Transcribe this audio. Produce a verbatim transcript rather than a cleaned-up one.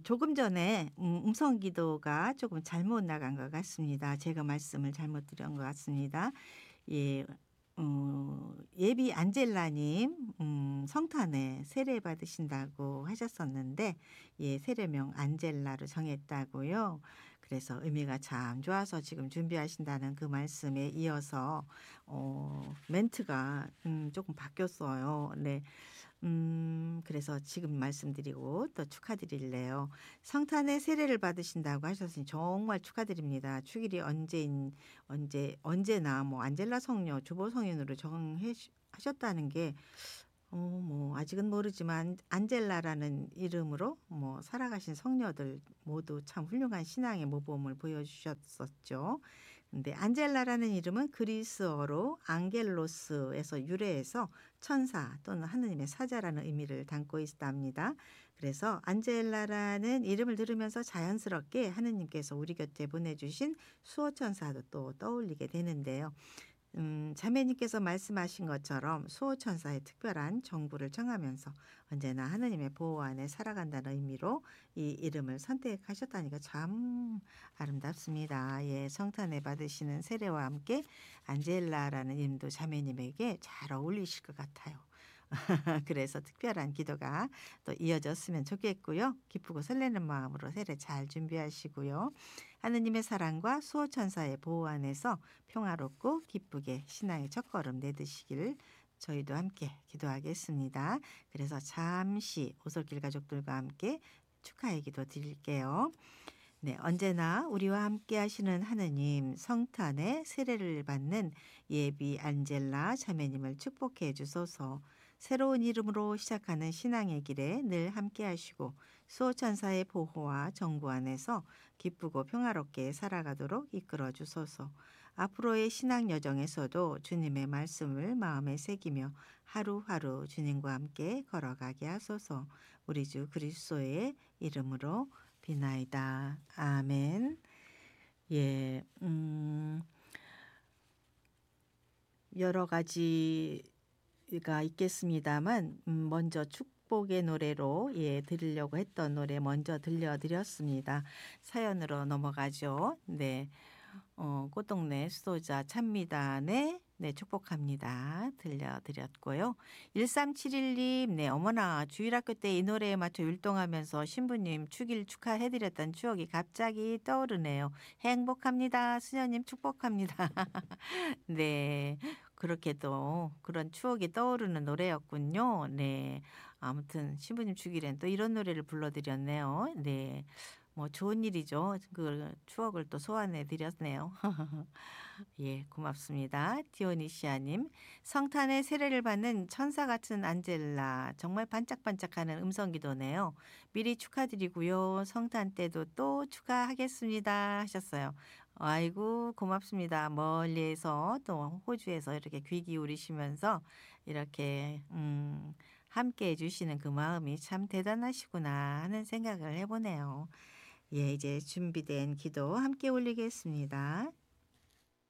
조금 전에 음 음성 기도가 조금 잘못 나간 것 같습니다. 제가 말씀을 잘못 드린 것 같습니다. 예. 어 예비 안젤라 님 음 성탄에 세례 받으신다고 하셨었는데 예 세례명 안젤라로 정했다고요. 그래서 의미가 참 좋아서 지금 준비하신다는 그 말씀에 이어서 어 멘트가 음 쪼끔 바뀌었어요. 네. 음 그래서 지금 말씀드리고 또 축하드릴래요. 성탄에 세례를 받으신다고 하셨으니 정말 축하드립니다. 축일이 언제인 언제 언제나 뭐 안젤라 성녀, 주보 성인으로 정해 주 하셨다는 게 어 뭐 아직은 모르지만 안젤라라는 이름으로 뭐 살아가신 성녀들 모두 참 훌륭한 신앙의 모범을 보여주셨었죠. 근데 안젤라라는 이름은 그리스어로 앙겔로스에서 유래해서 천사 또는 하느님의 사자라는 의미를 담고 있답니다. 그래서 안젤라라는 이름을 들으면서 자연스럽게 하느님께서 우리 곁에 보내주신 수호천사도 또 떠올리게 되는데요. 음 자매님께서 말씀하신 것처럼 수호천사의 특별한 정부를 청하면서 언제나 하느님의 보호 안에 살아간다는 의미로 이 이름을 선택하셨다니까 참 아름답습니다. 예. 성탄에 받으시는 세례와 함께 안젤라라는 이름도 자매님에게 잘 어울리실 것 같아요. 그래서 특별한 기도가 또 이어졌으면 좋겠고요. 기쁘고 설레는 마음으로 세례 잘 준비하시고요. 하느님의 사랑과 수호천사의 보호 안에서 평화롭고 기쁘게 신앙의 첫걸음 내디시기를 저희도 함께 기도하겠습니다. 그래서 잠시 오솔길 가족들과 함께 축하의 기도 드릴게요. 네. 언제나 우리와 함께 하시는 하느님, 성탄에 세례를 받는 예비 안젤라 자매님을 축복해 주소서. 새로운 이름으로 시작하는 신앙의 길에 늘 함께 하시고 수호천사의 보호와 정부 안에서 기쁘고 평화롭게 살아가도록 이끌어 주소서. 앞으로의 신앙 여정에서도 주님의 말씀을 마음에 새기며 하루하루 주님과 함께 걸어가게 하소서. 우리 주 그리스도의 이름으로 비나이다. 아멘. 예. 음. 여러 가지가 있겠습니다만 음 먼저 축복의 노래로 예 드리려고 했던 노래 먼저 들려 드렸습니다. 사연으로 넘어가죠. 네. 어 꽃동네 수도자 찬미단의 네 축복합니다. 들려 드렸고요. 일삼칠일 님 네 어머나 주일학교 때 이 노래에 맞춰 율동하면서 신부님 축일 축하해 드렸던 추억이 갑자기 떠오르네요. 행복합니다. 수녀님 축복합니다. 네. 그렇게 또 그런 추억이 떠오르는 노래였군요. 네. 아무튼 신부님 축일엔 또 이런 노래를 불러 드렸네요. 네. 뭐 좋은 일이죠. 그 추억을 또 소환해 드렸네요. 예 고맙습니다. 디오니시아 님. 성탄에 세례를 받는 천사 같은 안젤라 정말 반짝반짝하는 음성 기도네요. 미리 축하드리고요. 성탄 때도 또 축하하겠습니다 하셨어요. 아이고 고맙습니다. 멀리에서 또 호주에서 이렇게 귀 기울이시면서 이렇게 음 함께해 주시는 그 마음이 참 대단하시구나 하는 생각을 해 보네요. 예 이제 준비된 기도 함께 올리겠습니다.